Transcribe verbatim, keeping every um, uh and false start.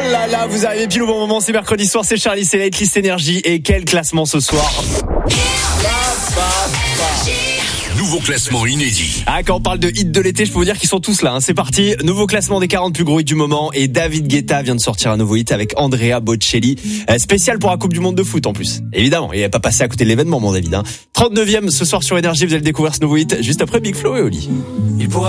là là, vous arrivez pile au bon moment, c'est mercredi soir, c'est Charlie, c'est Nightlist Énergie. Et quel classement ce soir? Nouveau classement inédit. Ah, quand on parle de hits de l'été, je peux vous dire qu'ils sont tous là, hein. C'est parti, nouveau classement des quarante plus gros hits du moment. Et David Guetta vient de sortir un nouveau hit avec Andrea Bocelli, euh, spécial pour la Coupe du Monde de foot en plus. Évidemment, il n'a pas passé à côté de l'événement, mon David, hein. trente-neuvième ce soir sur Énergie, vous allez découvrir ce nouveau hit juste après Big Flo et Oli.